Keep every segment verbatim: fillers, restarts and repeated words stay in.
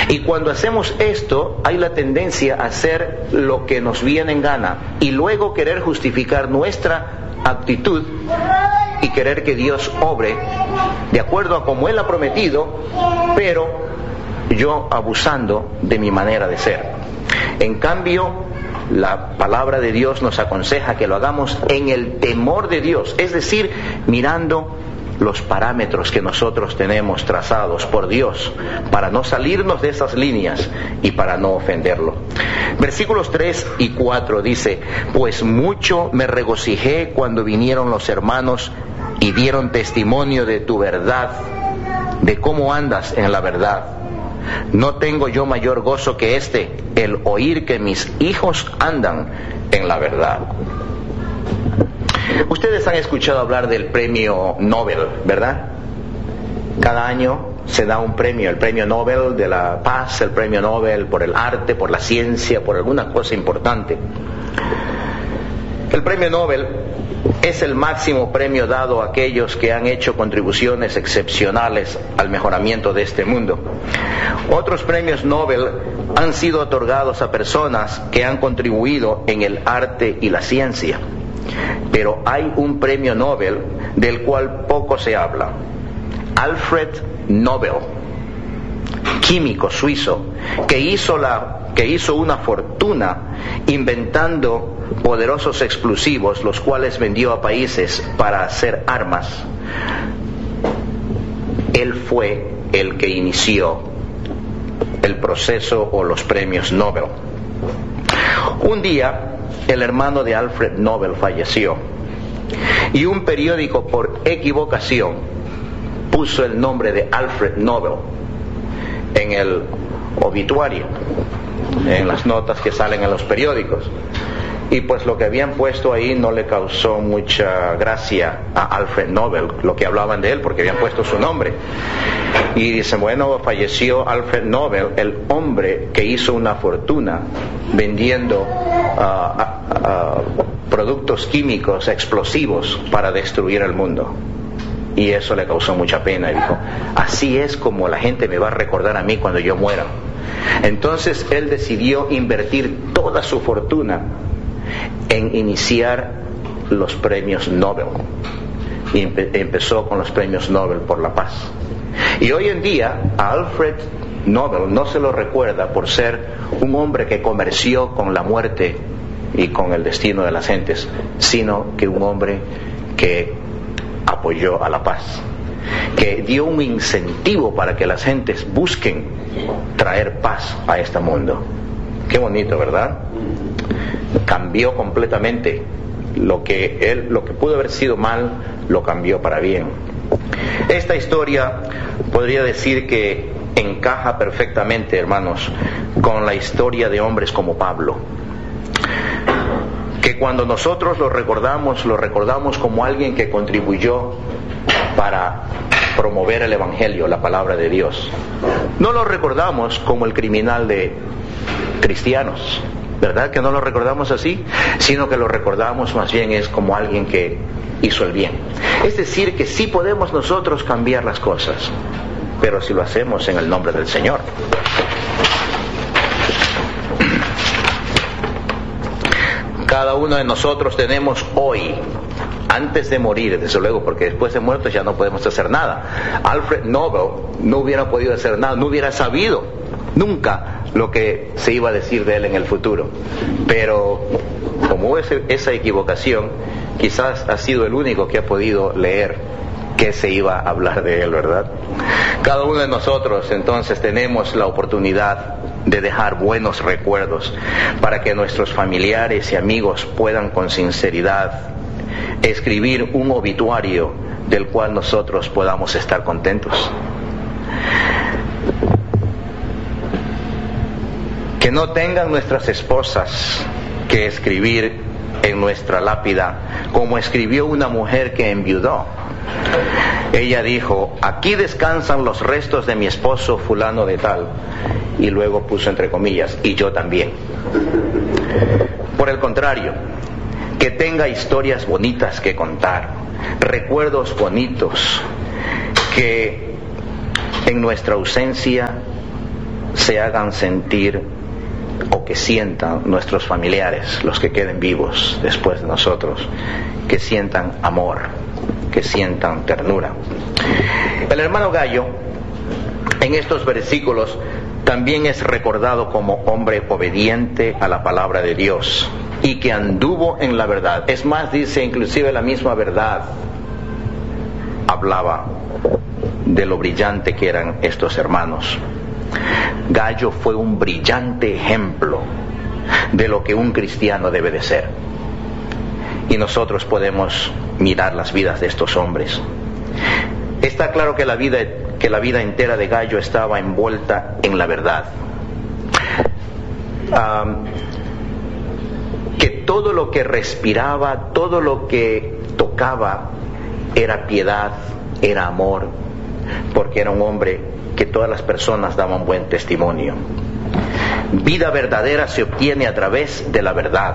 Y cuando hacemos esto, hay la tendencia a hacer lo que nos viene en gana y luego querer justificar nuestra actitud y querer que Dios obre de acuerdo a como Él ha prometido, pero yo abusando de mi manera de ser. En cambio, la palabra de Dios nos aconseja que lo hagamos en el temor de Dios, es decir, mirando los parámetros que nosotros tenemos trazados por Dios para no salirnos de esas líneas y para no ofenderlo. Versículos tres y cuatro dice: pues mucho me regocijé cuando vinieron los hermanos y dieron testimonio de tu verdad, de cómo andas en la verdad. No tengo yo mayor gozo que este, el oír que mis hijos andan en la verdad. Ustedes han escuchado hablar del premio Nobel, ¿verdad? Cada año se da un premio, el premio Nobel de la paz, el premio Nobel por el arte, por la ciencia, por alguna cosa importante. El premio Nobel es el máximo premio dado a aquellos que han hecho contribuciones excepcionales al mejoramiento de este mundo. Otros premios Nobel han sido otorgados a personas que han contribuido en el arte y la ciencia. Pero hay un premio Nobel del cual poco se habla. Alfred Nobel, químico suizo, que hizo, la, que hizo una fortuna inventando poderosos explosivos, los cuales vendió a países para hacer armas. Él fue el que inició el proceso o los premios Nobel. Un día, el hermano de Alfred Nobel falleció y un periódico por equivocación puso el nombre de Alfred Nobel en el obituario, en las notas que salen en los periódicos. Y pues lo que habían puesto ahí no le causó mucha gracia a Alfred Nobel, lo que hablaban de él, porque habían puesto su nombre. Y dicen, bueno, falleció Alfred Nobel, el hombre que hizo una fortuna vendiendo uh, uh, uh, productos químicos explosivos para destruir el mundo. Y eso le causó mucha pena. Y dijo, así es como la gente me va a recordar a mí cuando yo muera. Entonces él decidió invertir toda su fortuna en iniciar los premios Nobel. Y empe- empezó con los premios Nobel por la paz. Y hoy en día a Alfred Nobel no se lo recuerda por ser un hombre que comerció con la muerte y con el destino de las gentes, sino que un hombre que apoyó a la paz, que dio un incentivo para que las gentes busquen traer paz a este mundo. Qué bonito, ¿verdad? Cambió completamente lo que él, lo que pudo haber sido mal, lo cambió para bien. Esta historia podría decir que encaja perfectamente, hermanos, con la historia de hombres como Pablo, que cuando nosotros lo recordamos, lo recordamos como alguien que contribuyó para promover el Evangelio, la palabra de Dios. No lo recordamos como el criminal de cristianos, ¿verdad? Que no lo recordamos así, sino que lo recordamos más bien es como alguien que hizo el bien. Es decir, que sí podemos nosotros cambiar las cosas, pero si lo hacemos en el nombre del Señor. Cada uno de nosotros tenemos hoy, antes de morir, desde luego, porque después de muertos ya no podemos hacer nada. Alfred Nobel no hubiera podido hacer nada, no hubiera sabido nunca lo que se iba a decir de él en el futuro. Pero como hubo esa equivocación, quizás ha sido el único que ha podido leer qué se iba a hablar de él, ¿verdad? Cada uno de nosotros entonces tenemos la oportunidad de dejar buenos recuerdos para que nuestros familiares y amigos puedan con sinceridad escribir un obituario del cual nosotros podamos estar contentos. Que no tengan nuestras esposas que escribir en nuestra lápida como escribió una mujer que enviudó. Ella dijo, aquí descansan los restos de mi esposo fulano de tal, y luego puso entre comillas, y yo también. Por el contrario, que tenga historias bonitas que contar, recuerdos bonitos, que en nuestra ausencia se hagan sentir o que sientan nuestros familiares, los que queden vivos después de nosotros, que sientan amor, que sientan ternura. El hermano Gallo, en estos versículos, también es recordado como hombre obediente a la palabra de Dios y que anduvo en la verdad. Es más, dice, inclusive la misma verdad hablaba de lo brillante que eran estos hermanos. Gallo fue un brillante ejemplo de lo que un cristiano debe de ser. Y nosotros podemos mirar las vidas de estos hombres. Está claro que la vida, que la vida entera de Gallo estaba envuelta en la verdad. Um, que todo lo que respiraba, todo lo que tocaba, era piedad, era amor, porque era un hombre que todas las personas daban buen testimonio. Vida verdadera se obtiene a través de la verdad.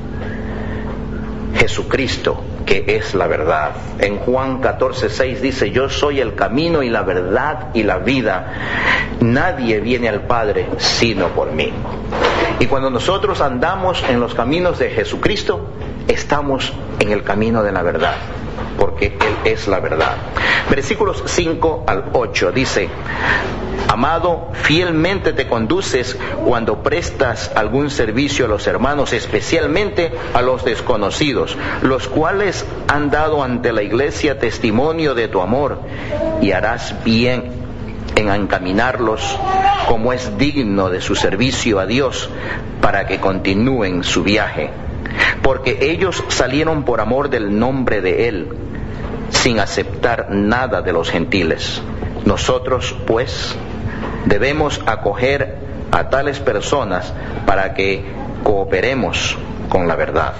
Jesucristo, que es la verdad. En Juan catorce seis dice: yo soy el camino y la verdad y la vida. Nadie viene al Padre sino por mí. Y cuando nosotros andamos en los caminos de Jesucristo, estamos en el camino de la verdad, porque Él es la verdad. Versículos cinco al ocho dice: amado, fielmente te conduces cuando prestas algún servicio a los hermanos, especialmente a los desconocidos, los cuales han dado ante la iglesia testimonio de tu amor, y harás bien en encaminarlos como es digno de su servicio a Dios, para que continúen su viaje, porque ellos salieron por amor del nombre de Él, sin aceptar nada de los gentiles. Nosotros, pues, debemos acoger a tales personas para que cooperemos con la verdad.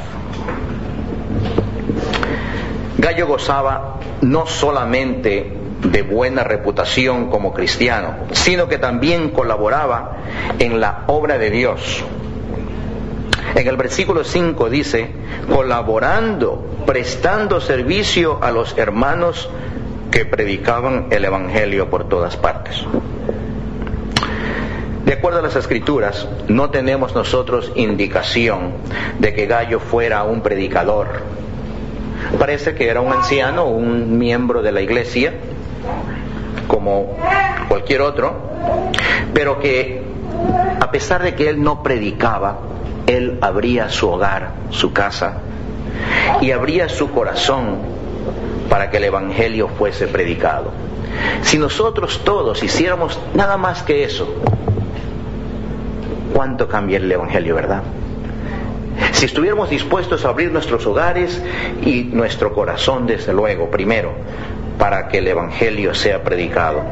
Gallo gozaba no solamente de buena reputación como cristiano, sino que también colaboraba en la obra de Dios. En el versículo cinco dice: colaborando, prestando servicio a los hermanos que predicaban el Evangelio por todas partes. De acuerdo a las Escrituras, no tenemos nosotros indicación de que Gallo fuera un predicador. Parece que era un anciano, un miembro de la iglesia, como cualquier otro, pero que a pesar de que él no predicaba, él abría su hogar, su casa, y abría su corazón para que el Evangelio fuese predicado. Si nosotros todos hiciéramos nada más que eso, ¿cuánto cambia el Evangelio, verdad? Si estuviéramos dispuestos a abrir nuestros hogares y nuestro corazón, desde luego, primero, para que el Evangelio sea predicado.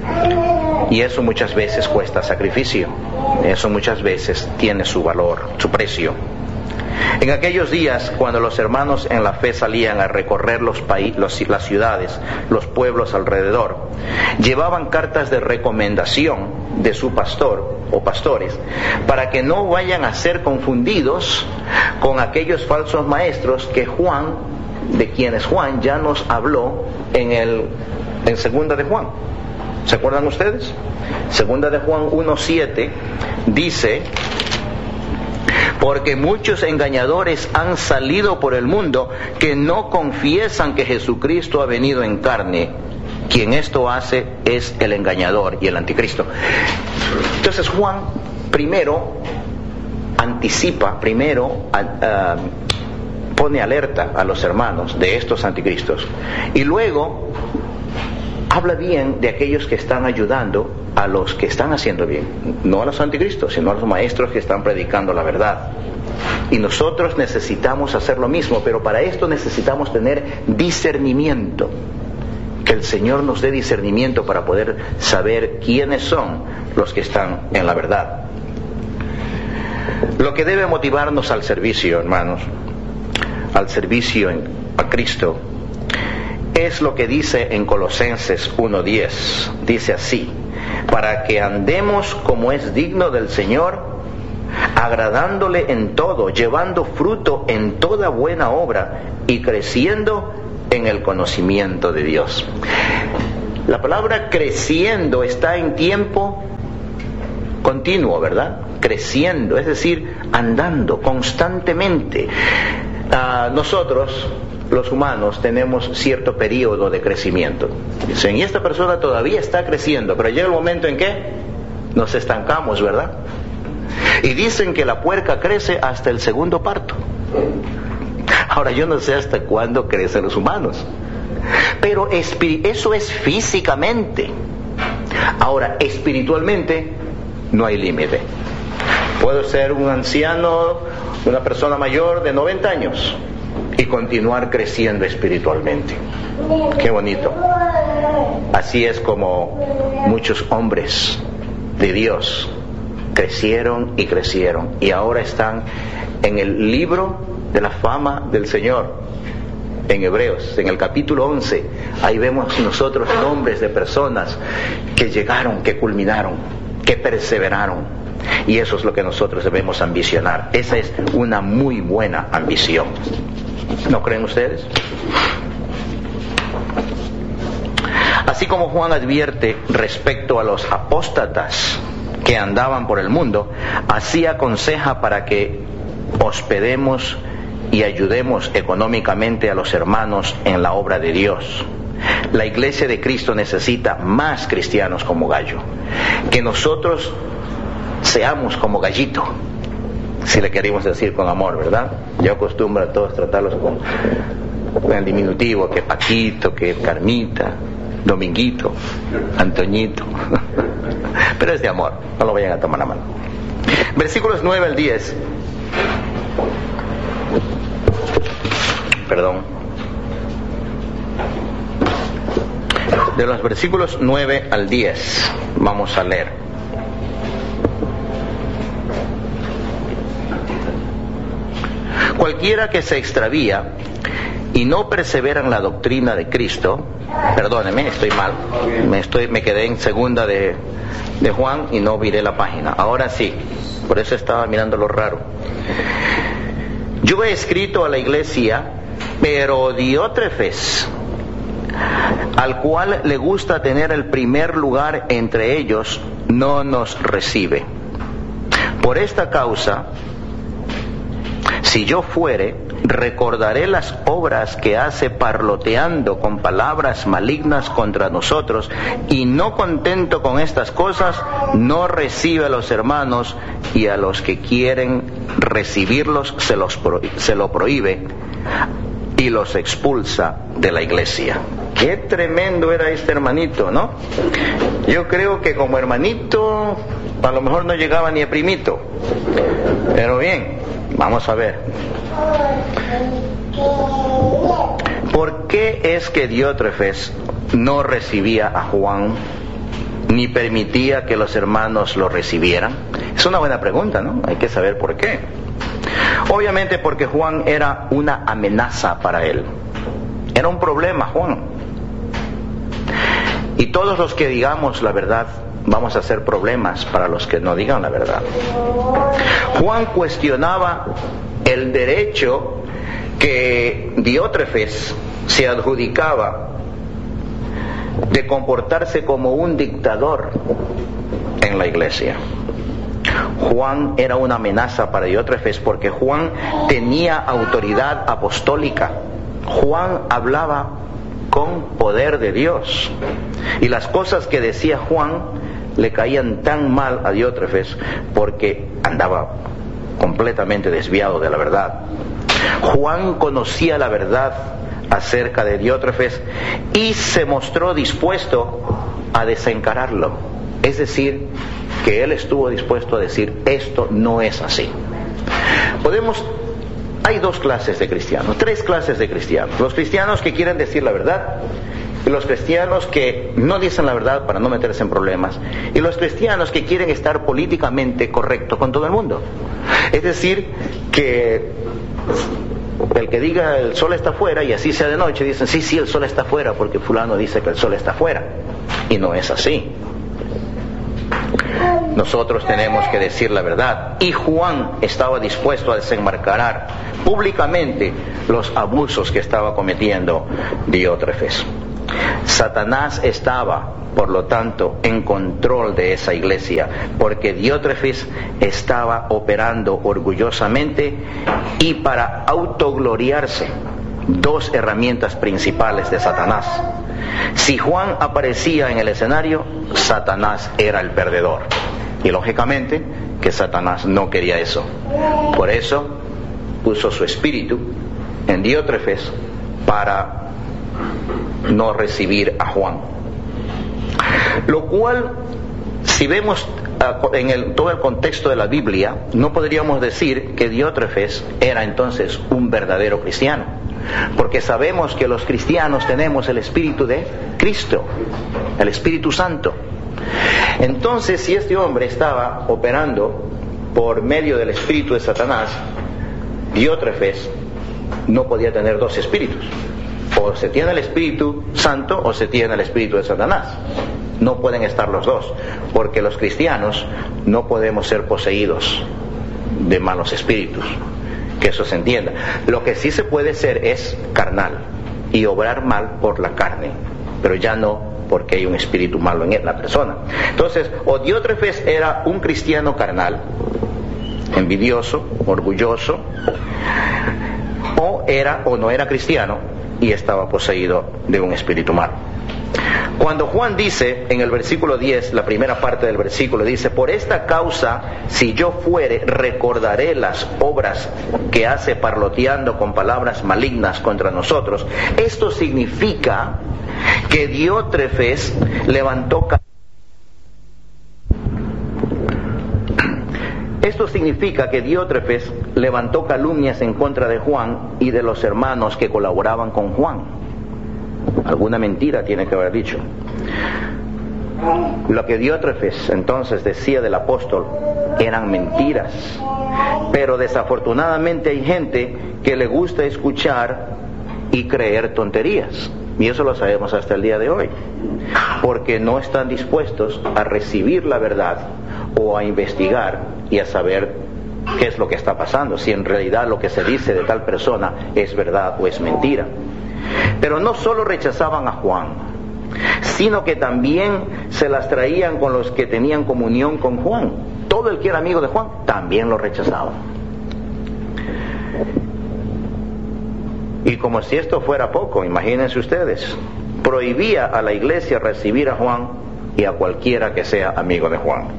Y eso muchas veces cuesta sacrificio, eso muchas veces tiene su valor, su precio. En aquellos días, cuando los hermanos en la fe salían a recorrer los países, las ciudades, los pueblos alrededor, llevaban cartas de recomendación de su pastor o pastores, para que no vayan a ser confundidos con aquellos falsos maestros que Juan, de quienes Juan ya nos habló en el en segunda de Juan. ¿Se acuerdan ustedes? Segunda de Juan uno siete dice: porque muchos engañadores han salido por el mundo que no confiesan que Jesucristo ha venido en carne. Quien esto hace es el engañador y el anticristo. Entonces Juan primero anticipa, primero uh, pone alerta a los hermanos de estos anticristos, y luego habla bien de aquellos que están ayudando a los que están haciendo bien, no a los anticristos, sino a los maestros que están predicando la verdad. Y nosotros necesitamos hacer lo mismo, pero para esto necesitamos tener discernimiento. Que el Señor nos dé discernimiento para poder saber quiénes son los que están en la verdad. Lo que debe motivarnos al servicio, hermanos, al servicio en, a Cristo, es lo que dice en Colosenses uno diez. Dice así: para que andemos como es digno del Señor, agradándole en todo, llevando fruto en toda buena obra y creciendo en el conocimiento de Dios. La palabra creciendo está en tiempo continuo, ¿verdad? Creciendo, es decir, andando constantemente. Uh, nosotros, los humanos, tenemos cierto periodo de crecimiento. Dicen, y esta persona todavía está creciendo, pero llega el momento en que nos estancamos, ¿verdad? Y dicen que la puerca crece hasta el segundo parto. Ahora, yo no sé hasta cuándo crecen los humanos, pero eso es físicamente. Ahora, espiritualmente, no hay límite. Puedo ser un anciano, una persona mayor de noventa años y continuar creciendo espiritualmente. Qué bonito. Así es como muchos hombres de Dios crecieron y crecieron y ahora están en el libro de la fama del Señor. En Hebreos, en el capítulo once, ahí vemos nosotros nombres de personas que llegaron, que culminaron, que perseveraron. Y eso es lo que nosotros debemos ambicionar. Esa es una muy buena ambición. ¿No creen ustedes? Así como Juan advierte respecto a los apóstatas que andaban por el mundo, así aconseja para que hospedemos y ayudemos económicamente a los hermanos en la obra de Dios. La Iglesia de Cristo necesita más cristianos como Gallo. Que nosotros seamos como Gallito, si le queremos decir con amor, ¿verdad? Yo acostumbro a todos tratarlos con, con el diminutivo, que Paquito, que Carmita, Dominguito, Antoñito. Pero es de amor, no lo vayan a tomar a mano. Versículos nueve al diez. Perdón. De los versículos nueve al diez vamos a leer. Cualquiera que se extravía y no persevera en la doctrina de Cristo, perdóneme, estoy mal, me, estoy, me quedé en segunda de, de Juan y no viré la página. Ahora sí, por eso estaba mirando lo raro. Yo he escrito a la iglesia, pero Diótrefes, al cual le gusta tener el primer lugar entre ellos, no nos recibe. Por esta causa, si yo fuere, recordaré las obras que hace parloteando con palabras malignas contra nosotros, y no contento con estas cosas, no recibe a los hermanos, y a los que quieren recibirlos se, los pro- se lo prohíbe y los expulsa de la iglesia. Qué tremendo era este hermanito, ¿no? Yo creo que como hermanito a lo mejor no llegaba ni a primito, pero bien, vamos a ver. ¿Por qué es que Diótrefes no recibía a Juan ni permitía que los hermanos lo recibieran? Es una buena pregunta, ¿no? Hay que saber por qué. Obviamente porque Juan era una amenaza para él. Era un problema, Juan. Y todos los que digamos la verdad vamos a ser problemas para los que no digan la verdad. Juan cuestionaba el derecho que Diótrefes se adjudicaba de comportarse como un dictador en la iglesia. Juan era una amenaza para Diótrefes porque Juan tenía autoridad apostólica. Juan hablaba con poder de Dios. Y las cosas que decía Juan le caían tan mal a Diótrefes porque andaba completamente desviado de la verdad. Juan conocía la verdad acerca de Diótrefes y se mostró dispuesto a desencararlo. Es decir, que él estuvo dispuesto a decir, esto no es así. Podemos, hay dos clases de cristianos, tres clases de cristianos. Los cristianos que quieren decir la verdad, y los cristianos que no dicen la verdad para no meterse en problemas, y los cristianos que quieren estar políticamente correcto con todo el mundo. Es decir, que el que diga el sol está afuera y así sea de noche, dicen sí, sí, el sol está afuera porque fulano dice que el sol está afuera, y no es así. Nosotros tenemos que decir la verdad, y Juan estaba dispuesto a desenmascarar públicamente los abusos que estaba cometiendo Diótrefes. Satanás estaba, por lo tanto, en control de esa iglesia, porque Diótrefes estaba operando orgullosamente y para autogloriarse, dos herramientas principales de Satanás. Si Juan aparecía en el escenario, Satanás era el perdedor. Y lógicamente que Satanás no quería eso. Por eso puso su espíritu en Diótrefes para no recibir a Juan. Lo cual, si vemos en el, todo el contexto de la Biblia, no podríamos decir que Diótrefes era entonces un verdadero cristiano, porque sabemos que los cristianos tenemos el Espíritu de Cristo, el Espíritu Santo. Entonces, si este hombre estaba operando por medio del espíritu de Satanás, Diótrefes no podía tener dos espíritus. O se tiene el Espíritu Santo o se tiene el espíritu de Satanás. No pueden estar los dos, porque los cristianos no podemos ser poseídos de malos espíritus. Que eso se entienda. Lo que sí se puede ser es carnal y obrar mal por la carne, pero ya no porque hay un espíritu malo en la persona. Entonces, o Diótrefes era un cristiano carnal, envidioso, orgulloso, o era o no era cristiano y estaba poseído de un espíritu malo. Cuando Juan dice en el versículo diez, la primera parte del versículo, dice: por esta causa, si yo fuere, recordaré las obras que hace parloteando con palabras malignas contra nosotros. Esto significa que Diótrefes levantó Esto significa que Diótrefes levantó calumnias en contra de Juan y de los hermanos que colaboraban con Juan. Alguna mentira tiene que haber dicho. Lo que Diótrefes entonces decía del apóstol eran mentiras. Pero desafortunadamente hay gente que le gusta escuchar y creer tonterías. Y eso lo sabemos hasta el día de hoy. Porque no están dispuestos a recibir la verdad o a investigar y a saber qué es lo que está pasando, si en realidad lo que se dice de tal persona es verdad o es mentira. Pero no solo rechazaban a Juan, sino que también se las traían con los que tenían comunión con Juan. Todo el que era amigo de Juan también lo rechazaba. Y como si esto fuera poco, imagínense ustedes, prohibía a la iglesia recibir a Juan y a cualquiera que sea amigo de Juan.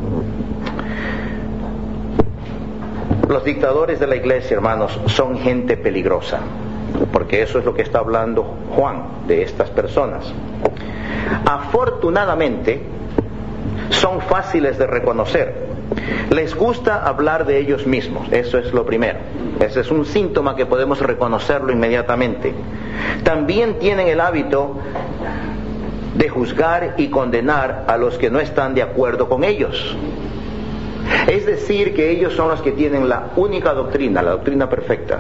Los dictadores de la iglesia, hermanos, son gente peligrosa, porque eso es lo que está hablando Juan de estas personas. Afortunadamente, son fáciles de reconocer. Les gusta hablar de ellos mismos, eso es lo primero. Ese es un síntoma que podemos reconocerlo inmediatamente. También tienen el hábito de juzgar y condenar a los que no están de acuerdo con ellos. Es decir, que ellos son los que tienen la única doctrina, la doctrina perfecta.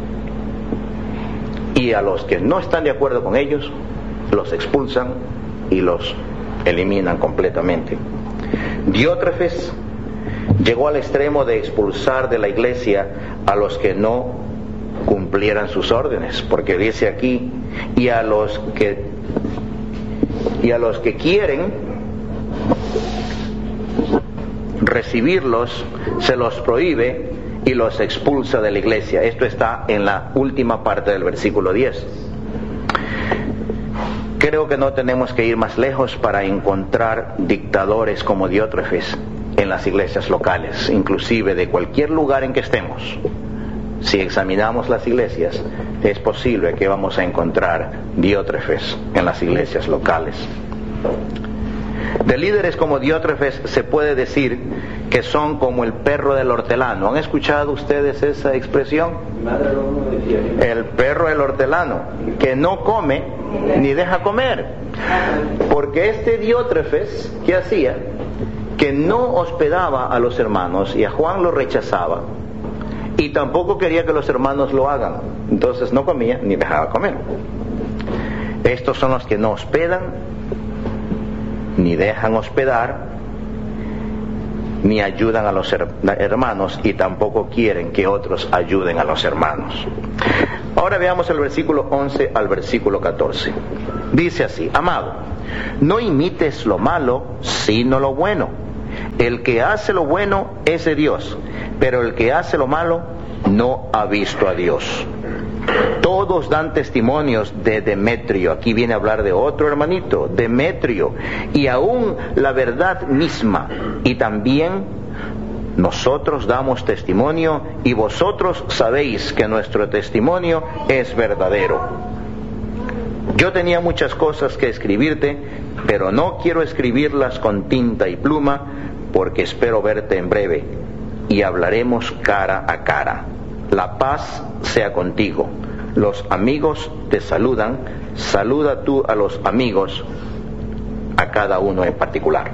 Y a los que no están de acuerdo con ellos, los expulsan y los eliminan completamente. Diótrefes llegó al extremo de expulsar de la iglesia a los que no cumplieran sus órdenes, porque dice aquí, y a los que y a los que quieren recibirlos, se los prohíbe y los expulsa de la iglesia. Esto está en la última parte del versículo diez. Creo que no tenemos que ir más lejos para encontrar dictadores como Diótrefes en las iglesias locales, inclusive de cualquier lugar en que estemos. Si examinamos las iglesias, es posible que vamos a encontrar Diótrefes en las iglesias locales. De líderes como Diótrefes se puede decir que son como el perro del hortelano. ¿Han escuchado ustedes esa expresión? El perro del hortelano, que no come ni deja comer. Porque este Diótrefes, ¿qué hacía? Que no hospedaba a los hermanos y a Juan lo rechazaba. Y tampoco quería que los hermanos lo hagan. Entonces no comía ni dejaba comer. Estos son los que no hospedan, ni dejan hospedar, ni ayudan a los hermanos, y tampoco quieren que otros ayuden a los hermanos. Ahora veamos el versículo once al versículo catorce. Dice así: amado, no imites lo malo, sino lo bueno. El que hace lo bueno es de Dios, pero el que hace lo malo no ha visto a Dios. Todos dan testimonios de Demetrio. Aquí viene a hablar de otro hermanito, Demetrio, y aún la verdad misma. Y también nosotros damos testimonio, y vosotros sabéis que nuestro testimonio es verdadero. Yo tenía muchas cosas que escribirte, pero no quiero escribirlas con tinta y pluma, porque espero verte en breve, y hablaremos cara a cara. La paz sea contigo. Los amigos te saludan. Saluda tú a los amigos, a cada uno en particular.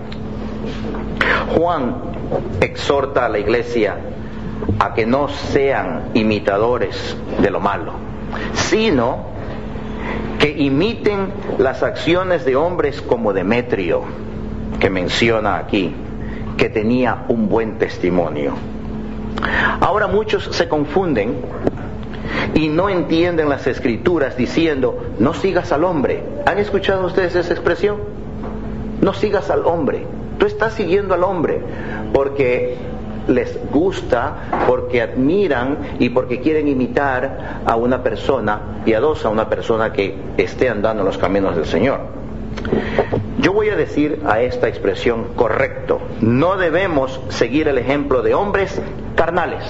Juan exhorta a la iglesia a que no sean imitadores de lo malo, sino que imiten las acciones de hombres como Demetrio, que menciona aquí, que tenía un buen testimonio. Ahora muchos se confunden y no entienden las escrituras diciendo: no sigas al hombre. ¿Han escuchado ustedes esa expresión? No sigas al hombre. Tú estás siguiendo al hombre porque les gusta, porque admiran y porque quieren imitar a una persona piadosa, a una persona que esté andando en los caminos del Señor. Yo voy a decir a esta expresión: correcto. No debemos seguir el ejemplo de hombres carnales.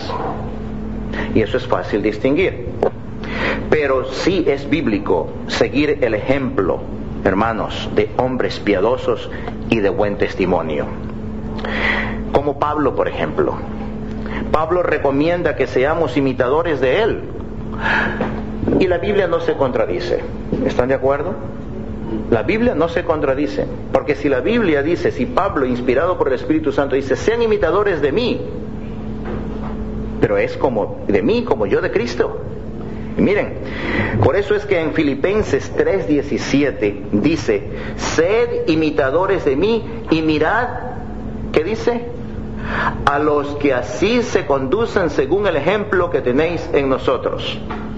Y eso es fácil distinguir. Pero sí es bíblico seguir el ejemplo, hermanos, de hombres piadosos y de buen testimonio. Como Pablo, por ejemplo. Pablo recomienda que seamos imitadores de él. Y la Biblia no se contradice. ¿Están de acuerdo? La Biblia no se contradice. Porque si la Biblia dice, si Pablo, inspirado por el Espíritu Santo, dice: sean imitadores de mí, pero es como de mí, como yo de Cristo. Y miren, por eso es que en Filipenses tres diecisiete dice: sed imitadores de mí y mirad, ¿qué dice? A los que así se conducen según el ejemplo que tenéis en nosotros.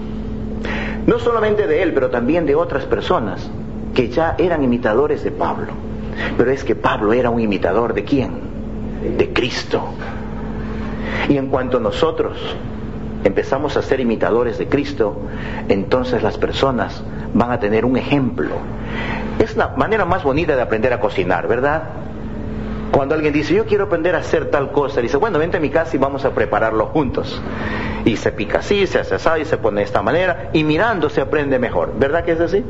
No solamente de él, pero también de otras personas que ya eran imitadores de Pablo. Pero es que Pablo era un imitador ¿de quién? De Cristo. Y en cuanto nosotros empezamos a ser imitadores de Cristo, entonces las personas van a tener un ejemplo. Es la manera más bonita de aprender a cocinar, ¿verdad? Cuando alguien dice: yo quiero aprender a hacer tal cosa, dice: bueno, vente a mi casa y vamos a prepararlo juntos. Y se pica así, se hace así, y se pone de esta manera, y mirando se aprende mejor. ¿Verdad que es así?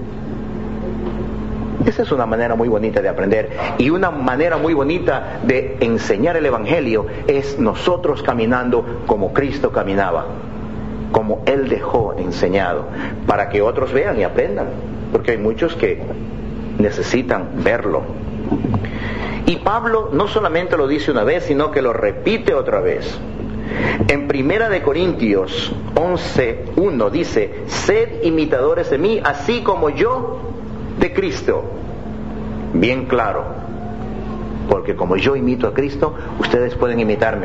Esa es una manera muy bonita de aprender. Y una manera muy bonita de enseñar el Evangelio es nosotros caminando como Cristo caminaba, como Él dejó enseñado, para que otros vean y aprendan, porque hay muchos que necesitan verlo. Y Pablo no solamente lo dice una vez, sino que lo repite otra vez. En Primera de Corintios once uno dice: sed imitadores de mí, así como yo de Cristo. Bien claro, porque como yo imito a Cristo, ustedes pueden imitarme.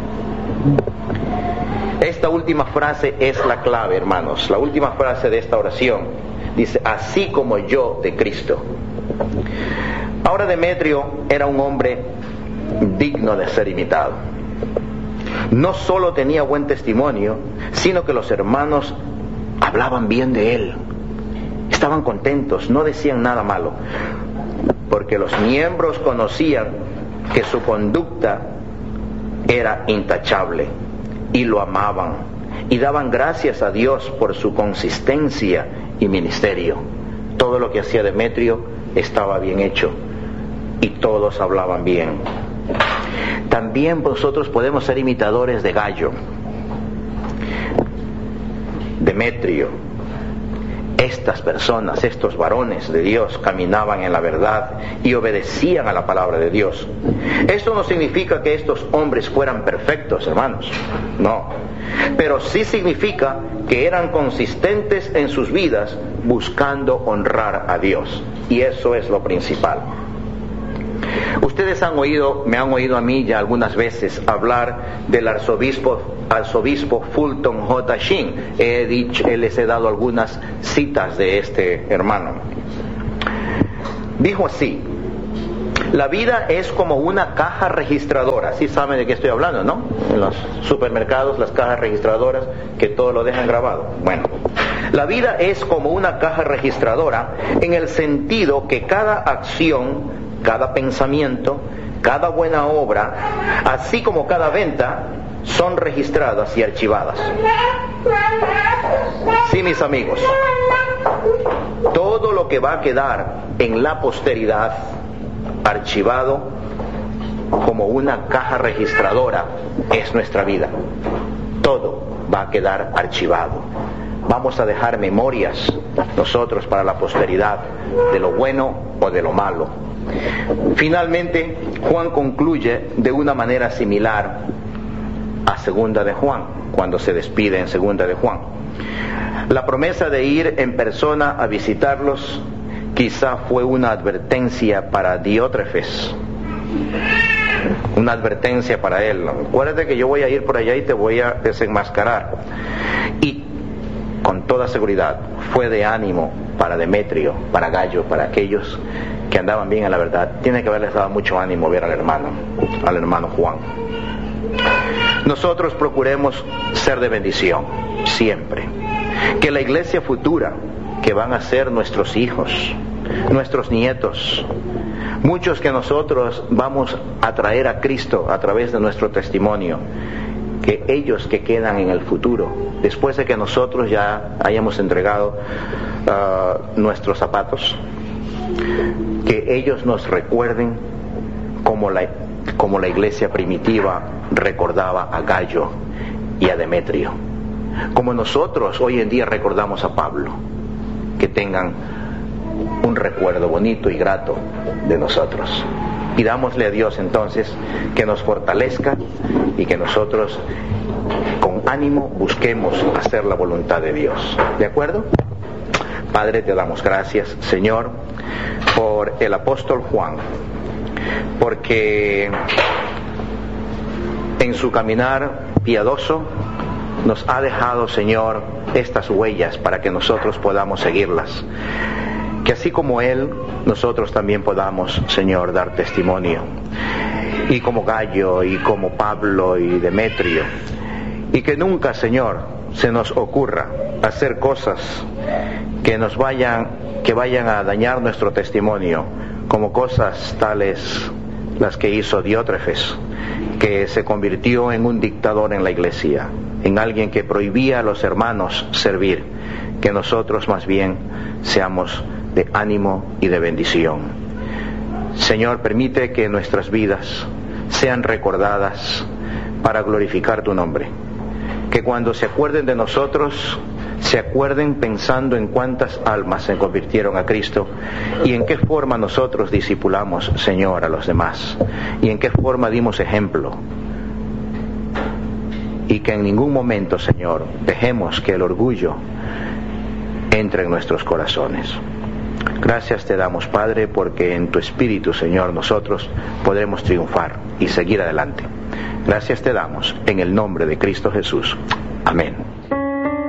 Esta última frase es la clave, hermanos. La última frase de esta oración dice: así como yo de Cristo. Ahora Demetrio era un hombre digno de ser imitado. No solo tenía buen testimonio, sino que los hermanos hablaban bien de él. Estaban contentos, no decían nada malo, porque los miembros conocían que su conducta era intachable y lo amaban y daban gracias a Dios por su consistencia y ministerio. Todo lo que hacía Demetrio estaba bien hecho y todos hablaban bien. También nosotros podemos ser imitadores de Gallo, Demetrio. Estas personas, estos varones de Dios, caminaban en la verdad y obedecían a la palabra de Dios. Esto no significa que estos hombres fueran perfectos, hermanos, no, pero sí significa que eran consistentes en sus vidas buscando honrar a Dios, y eso es lo principal. Ustedes han oído, me han oído a mí ya algunas veces hablar del arzobispo, arzobispo Fulton J. Sheen. He dicho, les he dado algunas citas de este hermano. Dijo así: la vida es como una caja registradora. Sí saben de qué estoy hablando, ¿no? En los supermercados, las cajas registradoras que todo lo dejan grabado. Bueno, la vida es como una caja registradora en el sentido que cada acción, cada pensamiento, cada buena obra, así como cada venta, son registradas y archivadas. Sí, mis amigos, todo lo que va a quedar en la posteridad archivado como una caja registradora es nuestra vida. Todo va a quedar archivado. Vamos a dejar memorias nosotros para la posteridad de lo bueno o de lo malo. Finalmente, Juan concluye de una manera similar a Segunda de Juan, cuando se despide en Segunda de Juan. La promesa de ir en persona a visitarlos quizá fue una advertencia para Diótrefes, una advertencia para él. Acuérdate que yo voy a ir por allá y te voy a desenmascarar. Y con toda seguridad fue de ánimo para Demetrio, para Gallo, para aquellos que andaban bien en la verdad. Tiene que haberles dado mucho ánimo ver al hermano, al hermano Juan. Nosotros procuremos ser de bendición siempre. Que la iglesia futura, que van a ser nuestros hijos, nuestros nietos, muchos que nosotros vamos a traer a Cristo a través de nuestro testimonio, que ellos que quedan en el futuro, después de que nosotros ya hayamos entregado uh, nuestros zapatos, que ellos nos recuerden como la, como la iglesia primitiva recordaba a Gallo y a Demetrio, como nosotros hoy en día recordamos a Pablo, que tengan un recuerdo bonito y grato de nosotros. Pidámosle a Dios entonces que nos fortalezca y que nosotros con ánimo busquemos hacer la voluntad de Dios. ¿De acuerdo? Padre, te damos gracias, Señor, por el apóstol Juan, porque en su caminar piadoso nos ha dejado, Señor, estas huellas para que nosotros podamos seguirlas. Que así como Él, nosotros también podamos, Señor, dar testimonio. Y como Gallo, y como Pablo y Demetrio. Y que nunca, Señor, se nos ocurra hacer cosas que nos vayan, que vayan a dañar nuestro testimonio, como cosas tales las que hizo Diótrefes, que se convirtió en un dictador en la iglesia, en alguien que prohibía a los hermanos servir. Que nosotros más bien seamos de ánimo y de bendición. Señor, permite que nuestras vidas sean recordadas para glorificar tu nombre. Que cuando se acuerden de nosotros, se acuerden pensando en cuántas almas se convirtieron a Cristo y en qué forma nosotros discipulamos, Señor, a los demás, y en qué forma dimos ejemplo. Y que en ningún momento, Señor, dejemos que el orgullo entre en nuestros corazones. Gracias te damos, Padre, porque en tu Espíritu, Señor, nosotros podremos triunfar y seguir adelante. Gracias te damos en el nombre de Cristo Jesús. Amén.